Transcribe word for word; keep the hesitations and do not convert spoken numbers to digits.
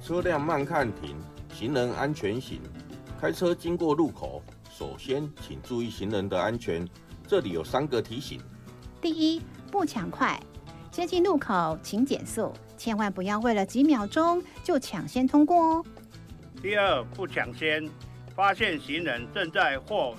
车辆慢看停，行人安全行。开车经过路口，首先请注意行人的安全。这里有三个提醒： 第一，不抢快，接近路口请减速，千万不要为了几秒钟就抢先通过哦。 第二，不抢先，发现行人正在或